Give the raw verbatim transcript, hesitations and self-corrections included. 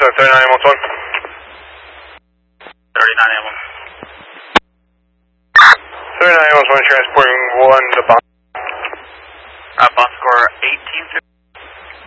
uh, thirty-nine one one. thirty-nine one. thirty-nine one one transporting one to Bon. Uh, bus score eighteen fifty.